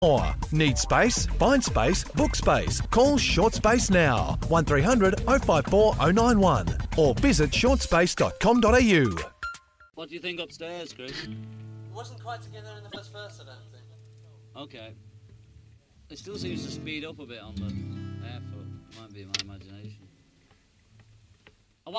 more. Need space? Find space, book space. Call Short Space now. 1300 054 091 or visit shortspace.com.au. What do you think upstairs, Chris? It wasn't quite together in the first verse, I don't think. Okay. It still seems to speed up a bit on the airfoot. Might be my imagination.